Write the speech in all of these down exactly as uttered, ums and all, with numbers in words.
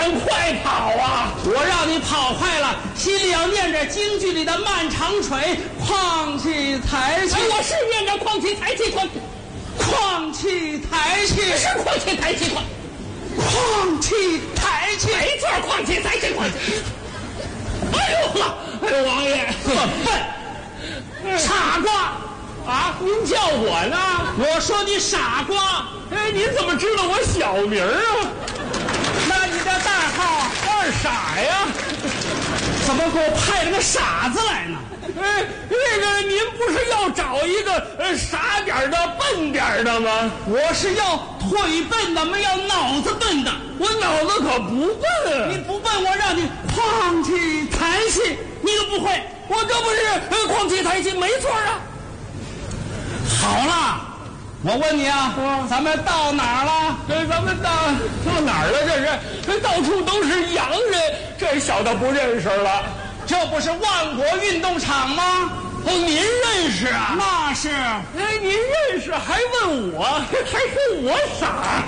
人快跑啊！ 我让你跑快了，心里要念着京剧里的漫长锤，况气抬气。 哎，我是念着况气抬气，况况气抬气是况气抬气，况况气抬气， 没错，况气抬气，况气。哎呦呵，哎呦，王爷， 呵笨，傻瓜！ 啊，您叫我呢？ 我说你傻瓜。 哎，您怎么知道我小名啊？ 那你的代号二傻呀？ 怎么给我派了个傻子来呢？ 哎，那个您不是要找一个呃傻点的、笨点的吗？ 我是要腿笨的，没要脑子笨的。 我脑子可不笨。 你不笨，我让你况气抬气，你都不会。 我这不是呃况气抬气，没错啊。 好了，我问你啊，咱们到哪儿了？ 这咱们到到哪儿了？这是这到处都是洋人，这小的不认识了。 这不是万国运动场吗？ 哦，您认识啊？ 那是。 哎，您认识还问我，还说我傻。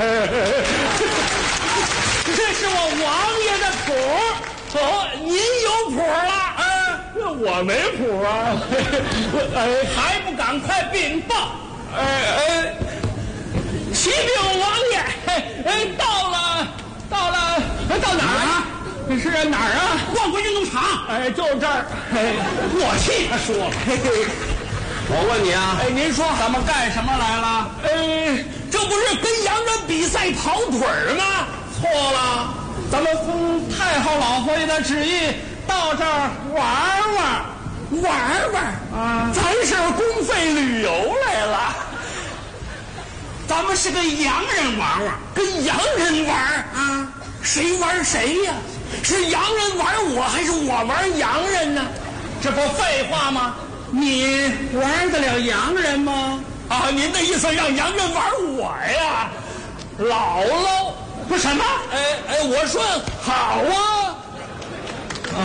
这是我王爷的谱。 哦，您有谱了？啊，那我没谱啊。 哎，还不赶快禀报？ 哎哎，启禀王爷，哎，到了，到了，到哪儿啊？是哪儿啊？ 万国运动场。 哎，就这儿。哎， 我替他说了。 嘿嘿， 我问你啊， 哎，您说咱们干什么来了？ 哎，这不是跟洋人比赛跑腿儿吗？ 错了，咱们奉太后老佛爷的旨意到这儿玩玩， 玩玩啊！ 咱是公费旅游来了， 咱们是跟洋人玩玩， 跟洋人玩啊？ 谁玩谁呀？是洋人玩我，还是我玩洋人呢？ 这不废话吗？你玩得了洋人吗？ 啊，您的意思让洋人玩我呀？姥姥， 不什么？ 哎哎，我说好啊。 哦，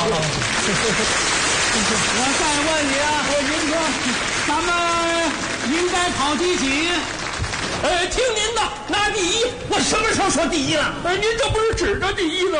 我再问你啊， 我您说， 咱们应该考第几？ 呃，听您的，拿第一。我什么时候说第一了？呃，您这不是指着第一了？